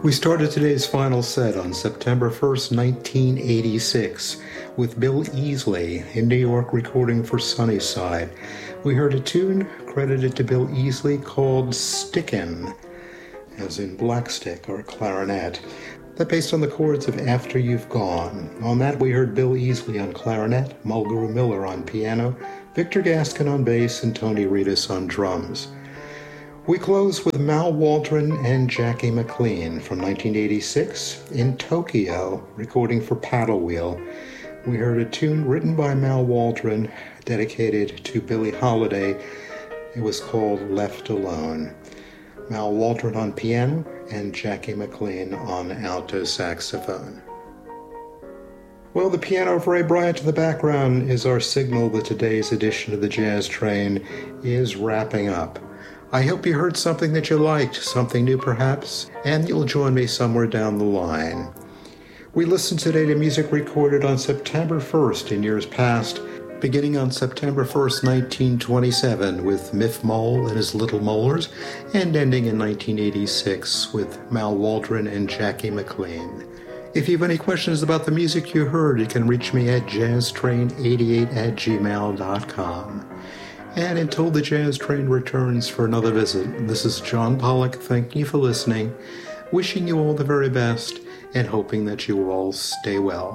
We started today's final set on September 1st, 1986, with Bill Easley in New York recording for Sunnyside. We heard a tune credited to Bill Easley called Stickin', as in black stick or clarinet. That based on the chords of After You've Gone. On that we heard Bill Easley on clarinet, Mulgrew Miller on piano, Victor Gaskin on bass, and Tony Reedus on drums. We close with Mal Waldron and Jackie McLean from 1986 in Tokyo, recording for Paddle Wheel. We heard a tune written by Mal Waldron, dedicated to Billie Holiday. It was called Left Alone. Mal Waldron on piano and Jackie McLean on alto saxophone. Well, the piano of Ray Bryant in the background is our signal that today's edition of the Jazz Train is wrapping up. I hope you heard something that you liked, something new perhaps, and you'll join me somewhere down the line. We listened today to music recorded on September 1st in years past, beginning on September 1st, 1927 with Miff Mole and his Little Molars, and ending in 1986 with Mal Waldron and Jackie McLean. If you have any questions about the music you heard, you can reach me at jazztrain88@gmail.com. And until the Jazz Train returns for another visit, this is John Pollock thanking you for listening, wishing you all the very best, and hoping that you all stay well.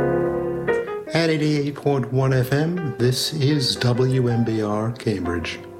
At 88.1 FM, this is WMBR Cambridge.